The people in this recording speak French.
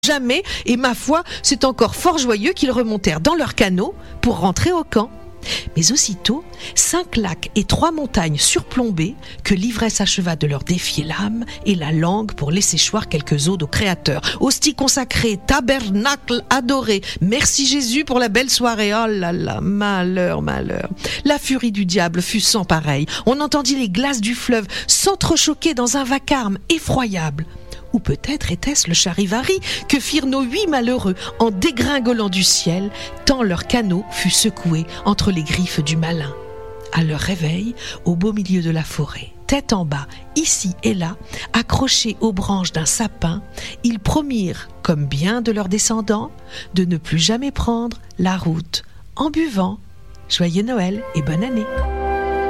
jamais, et ma foi, c'est encore fort joyeux qu'ils remontèrent dans leur canot pour rentrer au camp. Mais aussitôt, 5 lacs et 3 montagnes surplombées, que l'ivresse acheva de leur défier l'âme et la langue pour laisser choir quelques odes au Créateur. Hostie consacrée, tabernacle adoré, merci Jésus pour la belle soirée. Oh là là, malheur, malheur. La furie du diable fut sans pareil. On entendit les glaces du fleuve s'entrechoquer dans un vacarme effroyable. Ou peut-être était-ce le charivari que firent nos 8 malheureux en dégringolant du ciel, tant leur canot fut secoué entre les griffes du malin. À leur réveil, au beau milieu de la forêt, tête en bas, ici et là, accrochés aux branches d'un sapin, ils promirent, comme bien de leurs descendants, de ne plus jamais prendre la route en buvant. Joyeux Noël et bonne année!